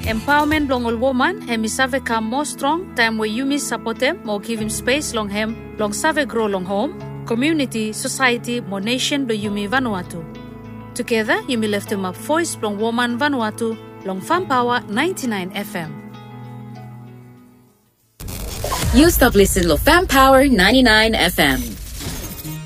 Empowerment long all woman hemi save come more strong time where you miss support them more give him space long him long save grow long home community society more nation do yumi Vanuatu. Together you may lift him up voice long woman Vanuatu long Farm Power 99 FM. You stop listening to Farm Power 99 FM.